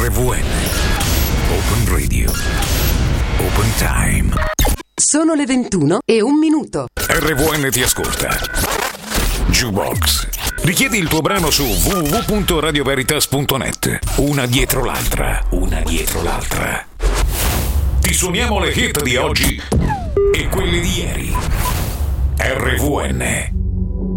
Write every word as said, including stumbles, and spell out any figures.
R V N Open Radio Open Time. Sono le ventuno e un minuto. R V N ti ascolta. Jukebox. Richiedi il tuo brano su w w w punto radio veritas punto net. Una dietro l'altra, una dietro l'altra. Ti suoniamo le hit di oggi e quelle di ieri. R V N